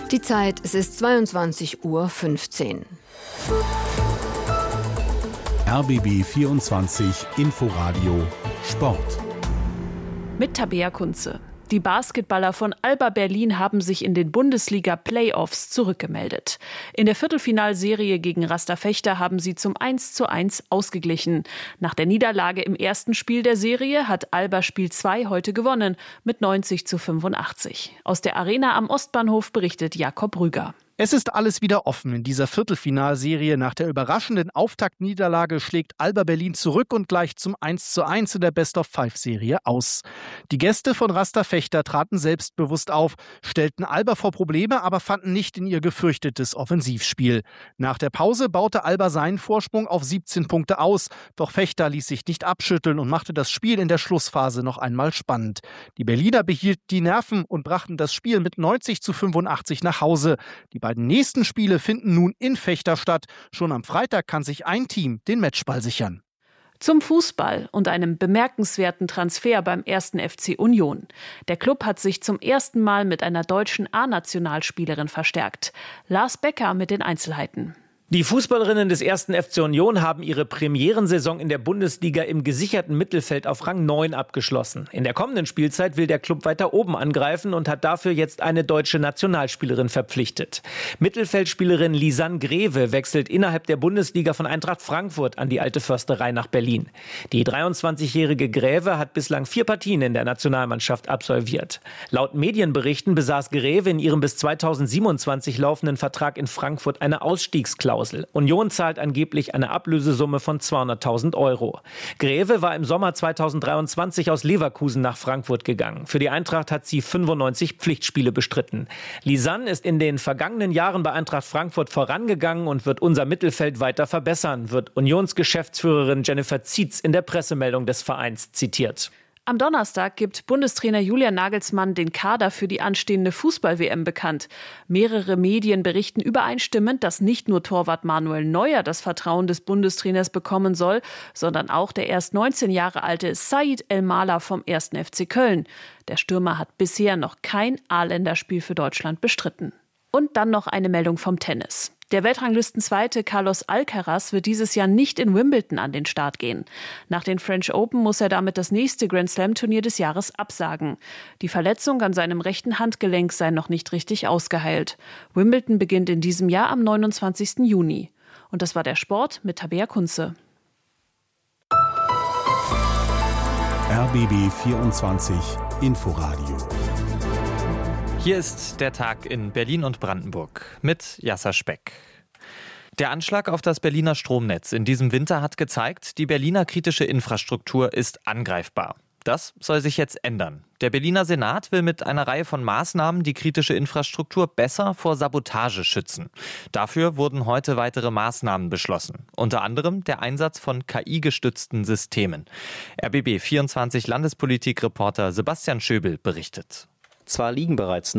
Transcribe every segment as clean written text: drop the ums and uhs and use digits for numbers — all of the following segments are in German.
Die Zeit, es ist 22:15 Uhr. RBB 24 Inforadio Sport. Mit Tabea Kunze. Die Basketballer von Alba Berlin haben sich in den Bundesliga-Playoffs zurückgemeldet. In der Viertelfinalserie gegen Rasta Fechter haben sie zum 1:1 ausgeglichen. Nach der Niederlage im ersten Spiel der Serie hat Alba Spiel 2 heute gewonnen mit 90:85. Aus der Arena am Ostbahnhof berichtet Jakob Rüger. Es ist alles wieder offen in dieser Viertelfinalserie. Nach der überraschenden Auftaktniederlage schlägt Alba Berlin zurück und gleich zum 1:1 in der Best-of-5-Serie aus. Die Gäste von Rasta Fechter traten selbstbewusst auf, stellten Alba vor Probleme, aber fanden nicht in ihr gefürchtetes Offensivspiel. Nach der Pause baute Alba seinen Vorsprung auf 17 Punkte aus, doch Fechter ließ sich nicht abschütteln und machte das Spiel in der Schlussphase noch einmal spannend. Die Berliner behielten die Nerven und brachten das Spiel mit 90:85 nach Hause. Die beiden nächsten Spiele finden nun in Fechter statt. Schon am Freitag kann sich ein Team den Matchball sichern. Zum Fußball und einem bemerkenswerten Transfer beim 1. FC Union. Der Klub hat sich zum ersten Mal mit einer deutschen A-Nationalspielerin verstärkt. Lars Becker mit den Einzelheiten. Die Fußballerinnen des 1. FC Union haben ihre Premierensaison in der Bundesliga im gesicherten Mittelfeld auf Rang 9 abgeschlossen. In der kommenden Spielzeit will der Klub weiter oben angreifen und hat dafür jetzt eine deutsche Nationalspielerin verpflichtet. Mittelfeldspielerin Lisanne Greve wechselt innerhalb der Bundesliga von Eintracht Frankfurt an die Alte Försterei nach Berlin. Die 23-jährige Greve hat bislang 4 Partien in der Nationalmannschaft absolviert. Laut Medienberichten besaß Greve in ihrem bis 2027 laufenden Vertrag in Frankfurt eine Ausstiegsklausel. Union zahlt angeblich eine Ablösesumme von 200.000 €. Greve war im Sommer 2023 aus Leverkusen nach Frankfurt gegangen. Für die Eintracht hat sie 95 Pflichtspiele bestritten. Lisanne ist in den vergangenen Jahren bei Eintracht Frankfurt vorangegangen und wird unser Mittelfeld weiter verbessern, wird Unionsgeschäftsführerin Jennifer Zietz in der Pressemeldung des Vereins zitiert. Am Donnerstag gibt Bundestrainer Julian Nagelsmann den Kader für die anstehende Fußball-WM bekannt. Mehrere Medien berichten übereinstimmend, dass nicht nur Torwart Manuel Neuer das Vertrauen des Bundestrainers bekommen soll, sondern auch der erst 19 Jahre alte Said El-Mala vom 1. FC Köln. Der Stürmer hat bisher noch kein A-Länderspiel für Deutschland bestritten. Und dann noch eine Meldung vom Tennis. Der Weltranglistenzweite Carlos Alcaraz wird dieses Jahr nicht in Wimbledon an den Start gehen. Nach den French Open muss er damit das nächste Grand-Slam-Turnier des Jahres absagen. Die Verletzung an seinem rechten Handgelenk sei noch nicht richtig ausgeheilt. Wimbledon beginnt in diesem Jahr am 29. Juni. Und das war der Sport mit Tabea Kunze. RBB 24 Inforadio. Hier ist der Tag in Berlin und Brandenburg mit Jasser Speck. Der Anschlag auf das Berliner Stromnetz in diesem Winter hat gezeigt, die Berliner kritische Infrastruktur ist angreifbar. Das soll sich jetzt ändern. Der Berliner Senat will mit einer Reihe von Maßnahmen die kritische Infrastruktur besser vor Sabotage schützen. Dafür wurden heute weitere Maßnahmen beschlossen. Unter anderem der Einsatz von KI-gestützten Systemen. RBB 24 Landespolitik-Reporter Sebastian Schöbel berichtet. Zwar liegen bereits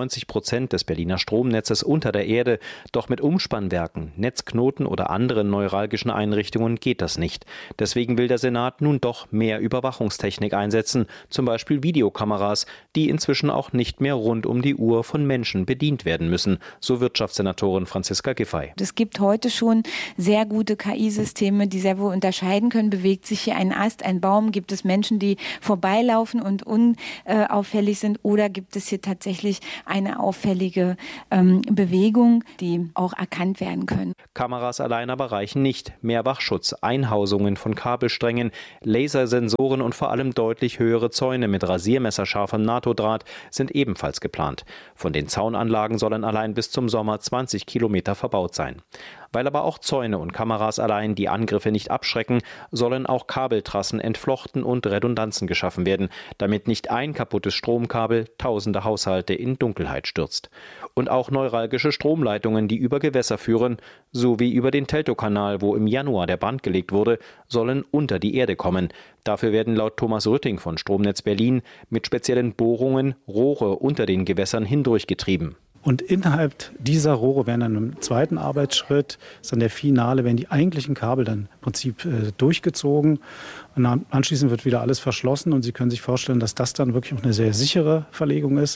99% des Berliner Stromnetzes unter der Erde, doch mit Umspannwerken, Netzknoten oder anderen neuralgischen Einrichtungen geht das nicht. Deswegen will der Senat nun doch mehr Überwachungstechnik einsetzen, zum Beispiel Videokameras, die inzwischen auch nicht mehr rund um die Uhr von Menschen bedient werden müssen, so Wirtschaftssenatorin Franziska Giffey. Es gibt heute schon sehr gute KI-Systeme, die sehr wohl unterscheiden können, bewegt sich hier ein Ast, ein Baum, gibt es Menschen, die vorbeilaufen und unauffällig sind, oder gibt es hier tatsächlich eine auffällige Bewegung, die auch erkannt werden können. Kameras allein aber reichen nicht. Mehr Wachschutz, Einhausungen von Kabelsträngen, Lasersensoren und vor allem deutlich höhere Zäune mit rasiermesserscharfem NATO-Draht sind ebenfalls geplant. Von den Zaunanlagen sollen allein bis zum Sommer 20 Kilometer verbaut sein. Weil aber auch Zäune und Kameras allein die Angriffe nicht abschrecken, sollen auch Kabeltrassen entflochten und Redundanzen geschaffen werden, damit nicht ein kaputtes Stromkabel tausende Haushalte in Dunkelheit stürzt. Und auch neuralgische Stromleitungen, die über Gewässer führen, sowie über den Teltow-Kanal, wo im Januar der Brand gelegt wurde, sollen unter die Erde kommen. Dafür werden laut Thomas Rütting von Stromnetz Berlin mit speziellen Bohrungen Rohre unter den Gewässern hindurchgetrieben. Und innerhalb dieser Rohre werden dann im zweiten Arbeitsschritt, das ist dann der Finale, werden die eigentlichen Kabel dann im Prinzip durchgezogen. Und anschließend wird wieder alles verschlossen und Sie können sich vorstellen, dass das dann wirklich auch eine sehr sichere Verlegung ist.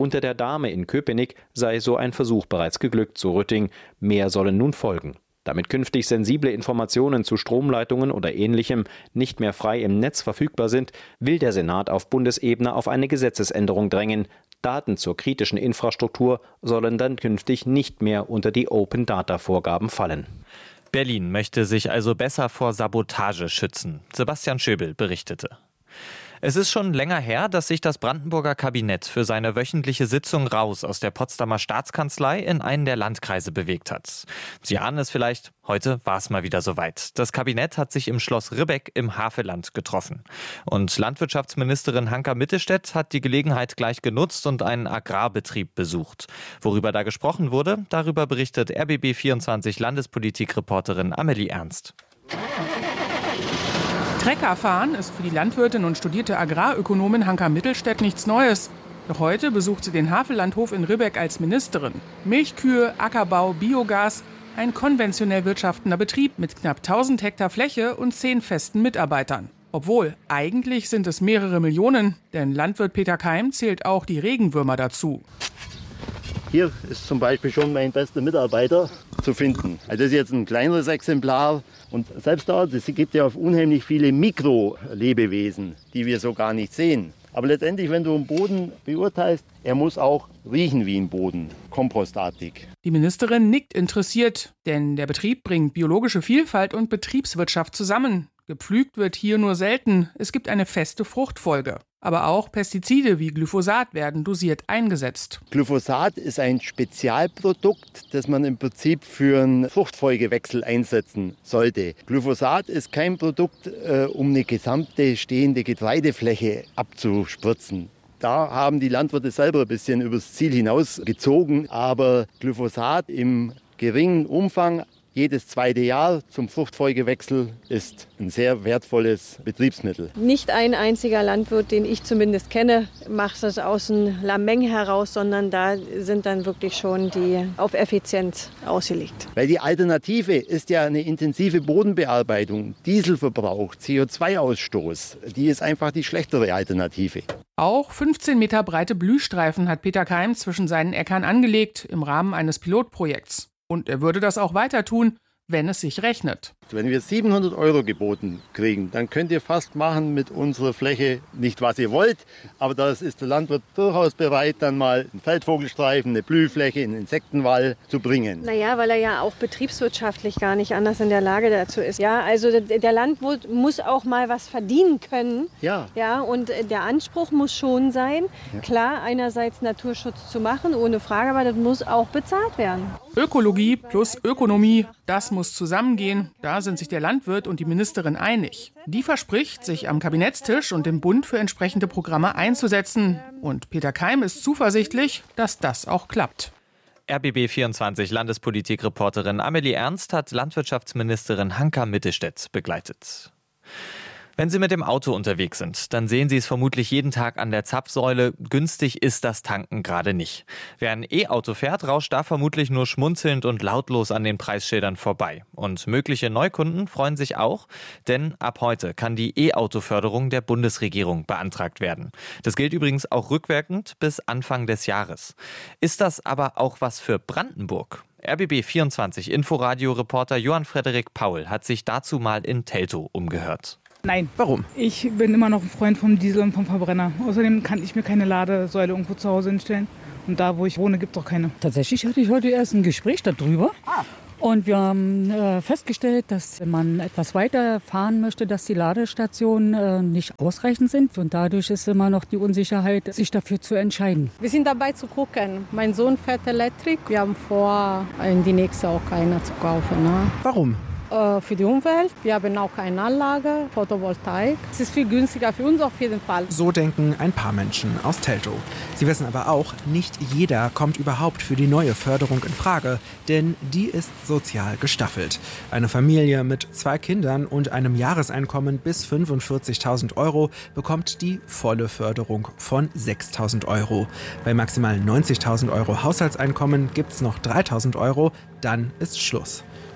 Unter der Dahme in Köpenick sei so ein Versuch bereits geglückt, so Rütting. Mehr sollen nun folgen. Damit künftig sensible Informationen zu Stromleitungen oder Ähnlichem nicht mehr frei im Netz verfügbar sind, will der Senat auf Bundesebene auf eine Gesetzesänderung drängen. Daten zur kritischen Infrastruktur sollen dann künftig nicht mehr unter die Open-Data-Vorgaben fallen. Berlin möchte sich also besser vor Sabotage schützen. Sebastian Schöbel berichtete. Es ist schon länger her, dass sich das Brandenburger Kabinett für seine wöchentliche Sitzung raus aus der Potsdamer Staatskanzlei in einen der Landkreise bewegt hat. Sie ahnen es vielleicht, heute war es mal wieder soweit. Das Kabinett hat sich im Schloss Ribbeck im Havelland getroffen. Und Landwirtschaftsministerin Hanka Mittelstädt hat die Gelegenheit gleich genutzt und einen Agrarbetrieb besucht. Worüber da gesprochen wurde, darüber berichtet RBB24 Landespolitik-Reporterin Amelie Ernst. Treckerfahren ist für die Landwirtin und studierte Agrarökonomin Hanka Mittelstädt nichts Neues. Doch heute besucht sie den Havellandhof in Ribbeck als Ministerin. Milchkühe, Ackerbau, Biogas, ein konventionell wirtschaftender Betrieb mit knapp 1000 Hektar Fläche und 10 festen Mitarbeitern. Obwohl, eigentlich sind es mehrere Millionen, denn Landwirt Peter Keim zählt auch die Regenwürmer dazu. Hier ist zum Beispiel schon mein bester Mitarbeiter zu finden. Also das ist jetzt ein kleineres Exemplar. Und selbst da, es gibt ja unheimlich viele Mikrolebewesen, die wir so gar nicht sehen. Aber letztendlich, wenn du einen Boden beurteilst, er muss auch riechen wie ein Boden, kompostartig. Die Ministerin nickt interessiert, denn der Betrieb bringt biologische Vielfalt und Betriebswirtschaft zusammen. Gepflügt wird hier nur selten, es gibt eine feste Fruchtfolge. Aber auch Pestizide wie Glyphosat werden dosiert eingesetzt. Glyphosat ist ein Spezialprodukt, das man im Prinzip für einen Fruchtfolgewechsel einsetzen sollte. Glyphosat ist kein Produkt, um eine gesamte stehende Getreidefläche abzuspritzen. Da haben die Landwirte selber ein bisschen übers Ziel hinausgezogen. Aber Glyphosat im geringen Umfang, jedes zweite Jahr zum Fruchtfolgewechsel, ist ein sehr wertvolles Betriebsmittel. Nicht ein einziger Landwirt, den ich zumindest kenne, macht das aus dem Lameng heraus, sondern da sind dann wirklich schon die auf Effizienz ausgelegt. Weil die Alternative ist ja eine intensive Bodenbearbeitung, Dieselverbrauch, CO2-Ausstoß. Die ist einfach die schlechtere Alternative. Auch 15 Meter breite Blühstreifen hat Peter Keim zwischen seinen Äckern angelegt im Rahmen eines Pilotprojekts. Und er würde das auch weiter tun, wenn es sich rechnet. Wenn wir 700 € geboten kriegen, dann könnt ihr fast machen mit unserer Fläche nicht, was ihr wollt. Aber da ist der Landwirt durchaus bereit, dann mal einen Feldvogelstreifen, eine Blühfläche, einen Insektenwall zu bringen. Naja, weil er ja auch betriebswirtschaftlich gar nicht anders in der Lage dazu ist. Ja, also der Landwirt muss auch mal was verdienen können. Ja. Ja, und der Anspruch muss schon sein, klar, einerseits Naturschutz zu machen, ohne Frage, aber das muss auch bezahlt werden. Ökologie plus Ökonomie, das muss zusammengehen. Da sind sich der Landwirt und die Ministerin einig. Die verspricht, sich am Kabinettstisch und im Bund für entsprechende Programme einzusetzen. Und Peter Keim ist zuversichtlich, dass das auch klappt. RBB24 Landespolitik-Reporterin Amelie Ernst hat Landwirtschaftsministerin Hanka Mittelstädt begleitet. Wenn Sie mit dem Auto unterwegs sind, dann sehen Sie es vermutlich jeden Tag an der Zapfsäule. Günstig ist das Tanken gerade nicht. Wer ein E-Auto fährt, rauscht da vermutlich nur schmunzelnd und lautlos an den Preisschildern vorbei. Und mögliche Neukunden freuen sich auch, denn ab heute kann die E-Auto-Förderung der Bundesregierung beantragt werden. Das gilt übrigens auch rückwirkend bis Anfang des Jahres. Ist das aber auch was für Brandenburg? RBB24 Inforadio-Reporter Johann Frederik Paul hat sich dazu mal in Teltow umgehört. Nein. Warum? Ich bin immer noch ein Freund vom Diesel und vom Verbrenner. Außerdem kann ich mir keine Ladesäule irgendwo zu Hause hinstellen. Und da, wo ich wohne, gibt es auch keine. Tatsächlich hatte ich heute erst ein Gespräch darüber. Und wir haben festgestellt, dass wenn man etwas weiter fahren möchte, dass die Ladestationen nicht ausreichend sind. Und dadurch ist immer noch die Unsicherheit, sich dafür zu entscheiden. Wir sind dabei zu gucken. Mein Sohn fährt Elektrik. Wir haben vor, in die nächste auch eine zu kaufen. Ne? Warum? Für die Umwelt. Wir haben auch eine Anlage, Photovoltaik. Es ist viel günstiger für uns auf jeden Fall. So denken ein paar Menschen aus Teltow. Sie wissen aber auch, nicht jeder kommt überhaupt für die neue Förderung in Frage, denn die ist sozial gestaffelt. Eine Familie mit 2 Kindern und einem Jahreseinkommen bis 45.000 € bekommt die volle Förderung von 6.000 €. Bei maximal 90.000 € Haushaltseinkommen gibt es noch 3.000 €, dann ist Schluss.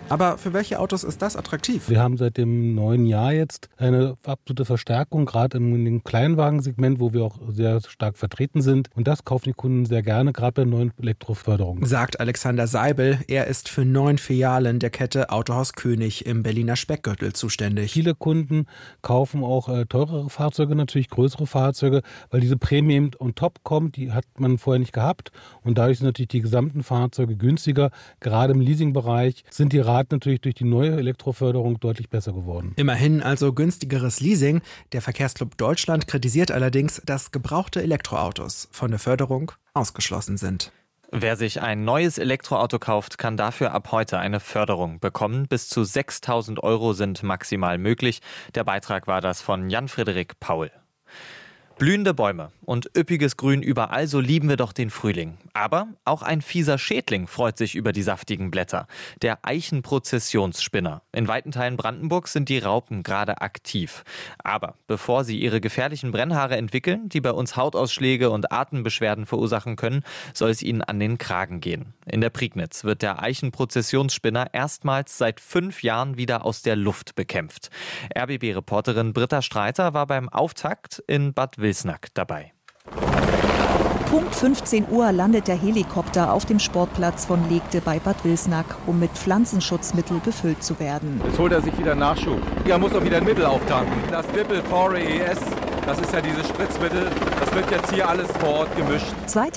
Aber für welche Autos ist das attraktiv? Wir haben seit dem neuen Jahr jetzt eine absolute Verstärkung, gerade in dem Kleinwagensegment, wo wir auch sehr stark vertreten sind. Und das kaufen die Kunden sehr gerne, gerade bei neuen Elektroförderungen. Sagt Alexander Seibel. Er ist für 9 Filialen der Kette Autohaus König im Berliner Speckgürtel zuständig. Viele Kunden kaufen auch teurere Fahrzeuge, natürlich größere Fahrzeuge, weil diese Prämie on top kommt, die hat man vorher nicht gehabt. Und dadurch sind natürlich die gesamten Fahrzeuge günstiger. Gerade im Leasingbereich sind die Raten natürlich durch die neue Elektroförderung deutlich besser geworden. Immerhin also günstigeres Leasing. Der Verkehrsclub Deutschland kritisiert allerdings, dass gebrauchte Elektroautos von der Förderung ausgeschlossen sind. Wer sich ein neues Elektroauto kauft, kann dafür ab heute eine Förderung bekommen. Bis zu 6.000 € sind maximal möglich. Der Beitrag war das von Jan-Frederik Paul. Blühende Bäume und üppiges Grün überall, so lieben wir doch den Frühling. Aber auch ein fieser Schädling freut sich über die saftigen Blätter. Der Eichenprozessionsspinner. In weiten Teilen Brandenburgs sind die Raupen gerade aktiv. Aber bevor sie ihre gefährlichen Brennhaare entwickeln, die bei uns Hautausschläge und Atembeschwerden verursachen können, soll es ihnen an den Kragen gehen. In der Prignitz wird der Eichenprozessionsspinner erstmals seit 5 Jahren wieder aus der Luft bekämpft. RBB-Reporterin Britta Streiter war beim Auftakt in Bad Wilsnack dabei. Punkt 15 Uhr landet der Helikopter auf dem Sportplatz von Legte bei Bad Wilsnack, um mit Pflanzenschutzmittel befüllt zu werden. Jetzt holt er sich wieder Nachschub. Er muss auch wieder ein Mittel auftanken. Das Dippel-4ES, das ist ja dieses Spritzmittel, das wird jetzt hier alles vor Ort gemischt.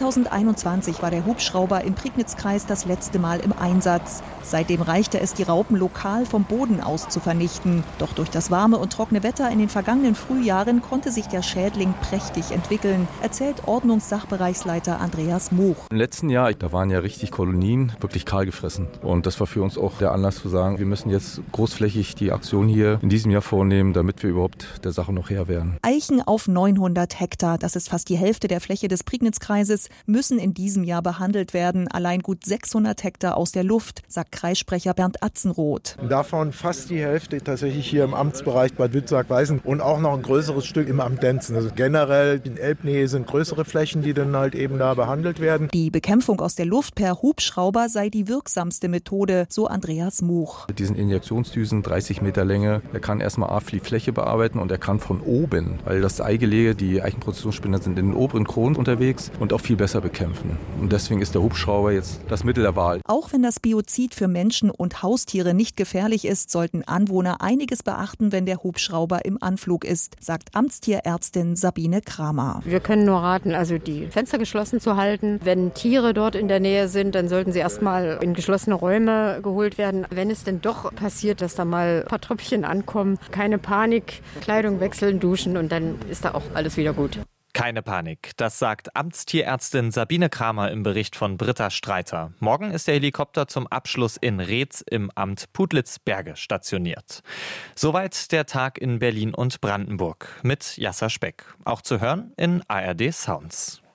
2021 war der Hubschrauber im Prignitz-Kreis das letzte Mal im Einsatz. Seitdem reichte es, die Raupen lokal vom Boden aus zu vernichten. Doch durch das warme und trockene Wetter in den vergangenen Frühjahren konnte sich der Schädling prächtig entwickeln, erzählt Ordnungssachbereichsleiter Andreas Much. Im letzten Jahr, da waren ja richtig Kolonien, wirklich kahl gefressen. Und das war für uns auch der Anlass zu sagen, wir müssen jetzt großflächig die Aktion hier in diesem Jahr vornehmen, damit wir überhaupt der Sache noch Herr werden. Eichen auf 900 Hektar, das ist fast die Hälfte der Fläche des Prignitz-Kreises, müssen in diesem Jahr behandelt werden. Allein gut 600 Hektar aus der Luft, sagt Kreissprecher Bernd Atzenroth. Davon fast die Hälfte tatsächlich hier im Amtsbereich Bad Wilsnack-Weißen und auch noch ein größeres Stück im Amt Denzen. Also generell in Elbnähe sind größere Flächen, die dann halt eben da behandelt werden. Die Bekämpfung aus der Luft per Hubschrauber sei die wirksamste Methode, so Andreas Much. Mit diesen Injektionsdüsen, 30 Meter Länge, er kann erstmal die Fläche bearbeiten und er kann von oben, weil das Eigelege, die Eichenprozessionsspinner sind in den oberen Kronen unterwegs und auch viel besser bekämpfen. Und deswegen ist der Hubschrauber jetzt das Mittel der Wahl. Auch wenn das Biozid für Menschen und Haustiere nicht gefährlich ist, sollten Anwohner einiges beachten, wenn der Hubschrauber im Anflug ist, sagt Amtstierärztin Sabine Kramer. Wir können nur raten, also die Fenster geschlossen zu halten. Wenn Tiere dort in der Nähe sind, dann sollten sie erstmal in geschlossene Räume geholt werden. Wenn es denn doch passiert, dass da mal ein paar Tröpfchen ankommen, keine Panik, Kleidung wechseln, duschen und dann ist da auch alles wieder gut. Keine Panik, das sagt Amtstierärztin Sabine Kramer im Bericht von Britta Streiter. Morgen ist der Helikopter zum Abschluss in Reetz im Amt Putlitz-Berge stationiert. Soweit der Tag in Berlin und Brandenburg mit Jasser Speck. Auch zu hören in ARD Sounds.